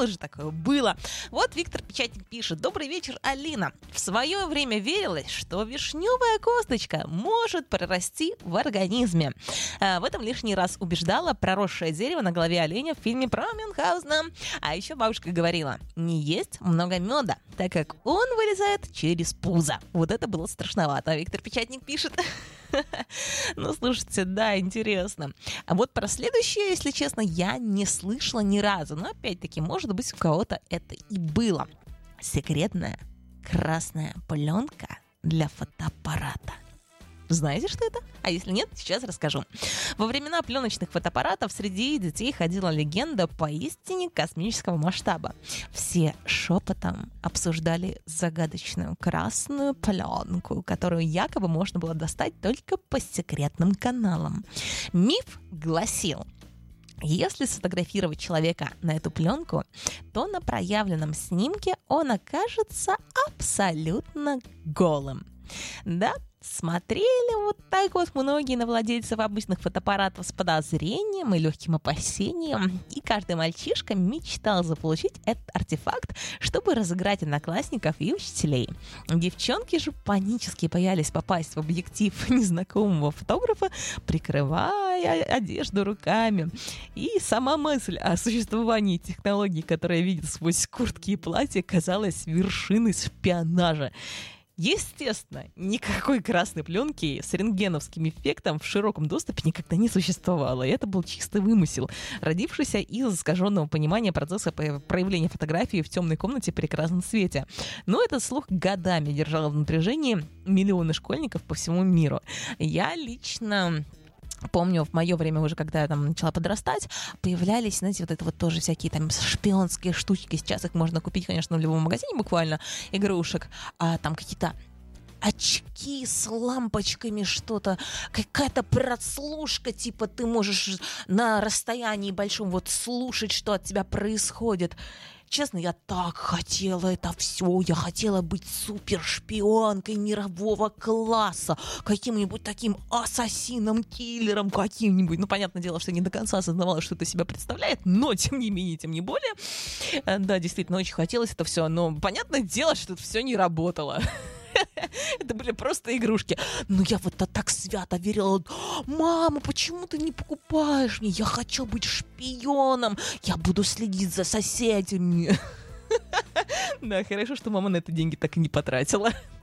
же такое было. Вот Виктор Печатник пишет: добрый вечер, Алина. В свое время верилось, что вишневая косточка может прорасти в организме. В этом лишний раз убеждала проросшее дерево на голове оленя в фильме про Мюнхгаузена. А еще бабушка говорила: не есть много меда, так как он вылезает через пузо. Вот это было страшновато, Виктор Печатник пишет. Ну, слушайте, да, интересно. А вот про следующее, если честно, я не слышала ни разу. Но, опять-таки, может быть, у кого-то это и было. Секретная красная пленка для фотоаппарата. Знаете, что это? А если нет, сейчас расскажу. Во времена пленочных фотоаппаратов среди детей ходила легенда поистине космического масштаба. Все шепотом обсуждали загадочную красную пленку, которую якобы можно было достать только по секретным каналам. Миф гласил: если сфотографировать человека на эту пленку, то на проявленном снимке он окажется абсолютно голым. Да, смотрели вот так вот многие на владельцев обычных фотоаппаратов с подозрением и легким опасением. И каждый мальчишка мечтал заполучить этот артефакт, чтобы разыграть одноклассников и учителей. Девчонки же панически боялись попасть в объектив незнакомого фотографа, прикрывая одежду руками. И сама мысль о существовании технологий, которая видит сквозь куртки и платья, казалась вершиной шпионажа. Естественно, никакой красной пленки с рентгеновским эффектом в широком доступе никогда не существовало. И это был чистый вымысел, родившийся из искаженного понимания процесса проявления фотографии в темной комнате при красном свете. Но этот слух годами держал в напряжении миллионы школьников по всему миру. Я лично помню, в мое время уже, когда я там начала подрастать, появлялись, знаете, вот это вот тоже всякие там шпионские штучки. Сейчас их можно купить, конечно, в любом магазине буквально, игрушек. А там какие-то очки с лампочками, что-то, какая-то прослушка, типа ты можешь на расстоянии большом вот слушать, что от тебя происходит. Честно, я так хотела это все. Я хотела быть супершпионкой мирового класса, каким-нибудь таким ассасином-киллером каким-нибудь. Ну, понятное дело, что не до конца осознавала, что это себя представляет, но, тем не менее, тем не более. Да, действительно, очень хотелось это все, но понятное дело, что это все не работало. Это были просто игрушки. Но я вот так свято верила: мама, почему ты не покупаешь мне? Я хочу быть шпионом. Я буду следить за соседями. Да, хорошо, что мама на это деньги так и не потратила.